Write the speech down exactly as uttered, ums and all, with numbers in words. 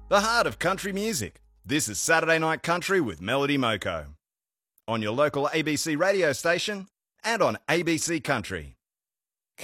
the heart of country music. This is Saturday Night Country with Melody Moko. On your local A B C radio station and on A B C Country.